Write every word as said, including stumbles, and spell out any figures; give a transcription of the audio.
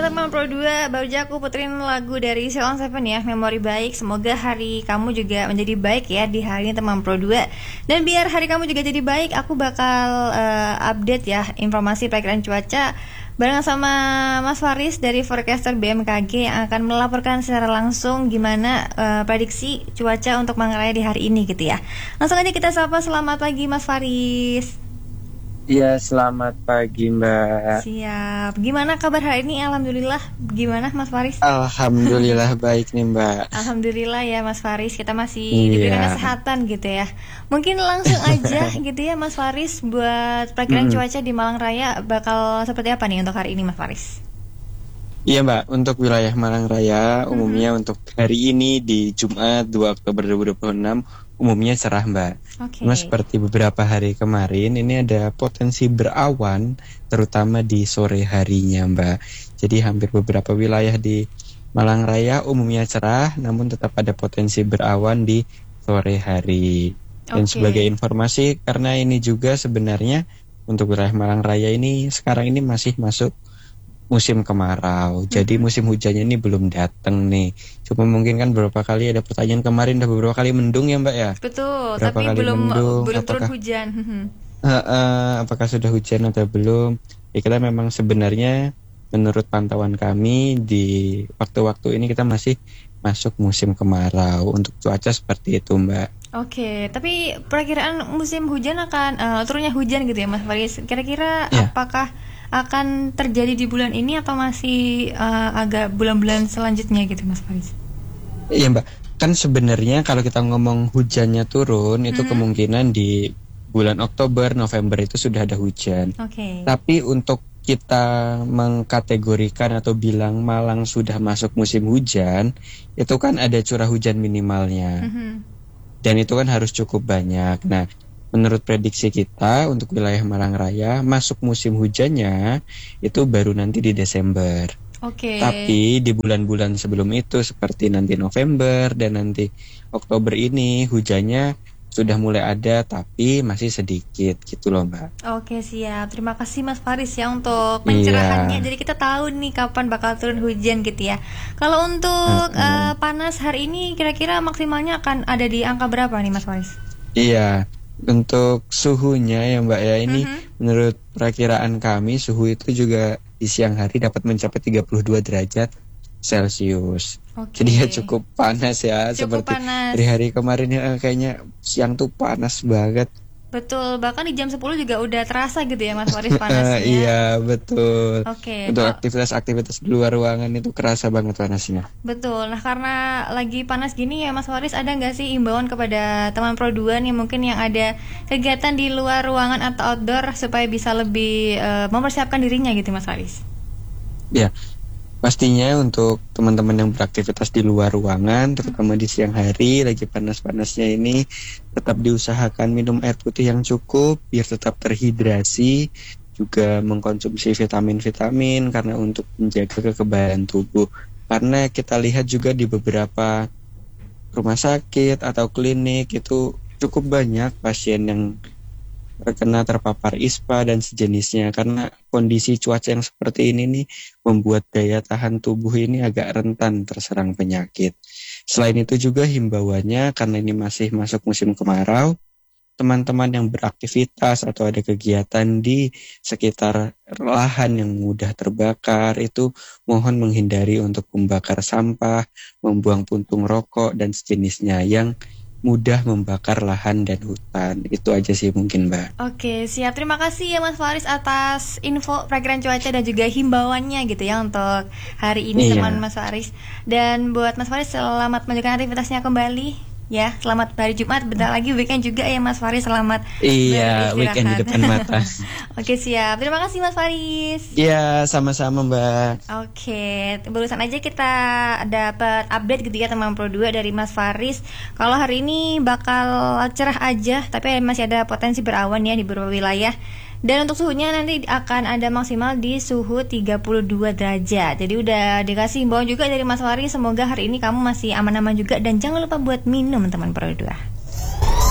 teman Pro dua, baru aja aku puterin lagu dari Sheila on Seven ya, Memori Baik. Semoga hari kamu juga menjadi baik ya di hari ini teman Pro dua. Dan biar hari kamu juga jadi baik, aku bakal uh, update ya informasi perakiraan cuaca bareng sama Mas Faris dari forecaster B M K G yang akan melaporkan secara langsung gimana uh, prediksi cuaca untuk Manggarai di hari ini gitu ya. Langsung aja kita sapa, selamat pagi Mas Faris. Iya, selamat pagi Mbak. Siap. Gimana kabar hari ini? Alhamdulillah. Gimana Mas Faris? Alhamdulillah baik nih Mbak. Alhamdulillah ya Mas Faris, kita masih Iya. diberikan kesehatan gitu ya. Mungkin langsung aja gitu ya Mas Faris, buat perakiraan Hmm. cuaca di Malang Raya bakal seperti apa nih untuk hari ini Mas Faris? Iya Mbak, untuk wilayah Malang Raya umumnya untuk hari ini di Jumat dua Oktober dua ribu dua puluh enam umumnya cerah Mbak. Oke. Cuma seperti beberapa hari kemarin ini ada potensi berawan terutama di sore harinya Mbak. Jadi hampir beberapa wilayah di Malang Raya umumnya cerah namun tetap ada potensi berawan di sore hari. Dan Oke. sebagai informasi, karena ini juga sebenarnya untuk wilayah Malang Raya ini sekarang ini masih masuk musim kemarau. Jadi musim hujannya ini belum datang nih. Cuma mungkin kan beberapa kali ada pertanyaan kemarin udah beberapa kali mendung ya Mbak ya. Betul, Berapa tapi kali belum mendung, belum turun apakah- hujan. Eh, eh, apakah sudah hujan atau belum? Ya kita memang sebenarnya menurut pantauan kami di waktu-waktu ini kita masih masuk musim kemarau. Untuk cuaca seperti itu Mbak. Oke, tapi perakiraan musim hujan akan uh, turunnya hujan gitu ya Mas Faris. Kira-kira Ya. apakah akan terjadi di bulan ini atau masih uh, agak bulan-bulan selanjutnya gitu Mas Faris? Iya Mbak, kan sebenarnya kalau kita ngomong hujannya turun itu Mhm. kemungkinan di bulan Oktober, November itu sudah ada hujan. Oke. Tapi untuk kita mengkategorikan atau bilang Malang sudah masuk musim hujan, itu kan ada curah hujan minimalnya. Mhm. Dan itu kan harus cukup banyak. Nah, menurut prediksi kita untuk wilayah Malang Raya, masuk musim hujannya itu baru nanti di Desember. Oke. Tapi di bulan-bulan sebelum itu seperti nanti November dan nanti Oktober ini hujannya sudah mulai ada tapi masih sedikit gitu loh Mbak. Oke, siap. Terima kasih Mas Faris ya untuk Iya. pencerahannya. Jadi kita tahu nih kapan bakal turun hujan gitu ya. Kalau untuk Mm-mm. uh, panas hari ini kira-kira maksimalnya akan ada di angka berapa nih Mas Faris? Iya, untuk suhunya ya Mbak ya ini Mhm. menurut perakiraan kami suhu itu juga di siang hari dapat mencapai tiga puluh dua derajat Celcius. Oke. Jadi ya cukup panas ya, Cukup seperti panas. hari-hari kemarin ya kayaknya siang tuh panas banget. Betul, bahkan di jam sepuluh juga udah terasa gitu ya Mas Faris panasnya. Iya, betul. Oke, Untuk kok- aktivitas-aktivitas di luar ruangan itu kerasa banget panasnya. betul. Nah, karena lagi panas gini ya Mas Faris, ada nggak sih imbauan kepada teman Pro dua nih mungkin yang ada kegiatan di luar ruangan atau outdoor supaya bisa lebih eh, mempersiapkan dirinya gitu Mas Faris? Ya, pastinya untuk teman-teman yang beraktivitas di luar ruangan, terutama di siang hari lagi panas-panasnya ini, tetap diusahakan minum air putih yang cukup biar tetap terhidrasi, juga mengkonsumsi vitamin-vitamin karena untuk menjaga kekebalan tubuh. Karena kita lihat juga di beberapa rumah sakit atau klinik itu cukup banyak pasien yang terkena terpapar ispa dan sejenisnya karena kondisi cuaca yang seperti ini nih membuat daya tahan tubuh ini agak rentan terserang penyakit. Selain itu juga himbauannya karena ini masih masuk musim kemarau, teman-teman yang beraktivitas atau ada kegiatan di sekitar lahan yang mudah terbakar itu mohon menghindari untuk membakar sampah, membuang puntung rokok dan sejenisnya yang mudah membakar lahan dan hutan. Itu aja sih mungkin Mbak. Oke, siap. Terima kasih ya Mas Faris atas info perakiraan cuaca dan juga himbauannya gitu ya untuk hari ini Iya. teman Mas Faris. Dan buat Mas Faris selamat melanjutkan aktivitasnya kembali. Ya, selamat hari Jumat. Bentar lagi weekend juga ya Mas Faris. Selamat Iya, beristirahat. weekend di depan mata. Oke, siap. Terima kasih Mas Faris. Iya, sama-sama Mbak. Oke, barusan aja kita dapat update gitu ya teman Pro dua dari Mas Faris. Kalau hari ini bakal cerah aja, tapi masih ada potensi berawan ya di beberapa wilayah. Dan untuk suhunya nanti akan ada maksimal di suhu tiga puluh dua derajat. Jadi udah dikasih himbauan juga dari Mas Faris. Semoga hari ini kamu masih aman-aman juga dan jangan lupa buat minum teman Pro dua.